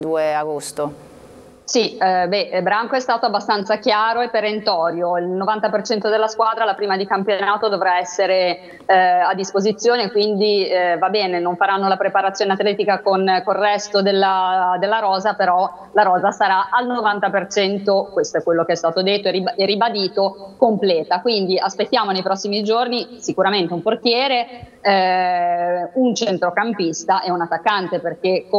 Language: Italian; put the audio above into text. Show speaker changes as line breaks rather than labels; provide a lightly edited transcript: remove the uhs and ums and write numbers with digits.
2 agosto.
Sì, Branco è stato abbastanza chiaro e perentorio. Il 90% della squadra alla prima di campionato dovrà essere a disposizione, quindi va bene, non faranno la preparazione atletica con il resto della rosa, però la rosa sarà al 90%, questo è quello che è stato detto e ribadito, completa. Quindi aspettiamo nei prossimi giorni sicuramente un portiere, un centrocampista e un attaccante, perché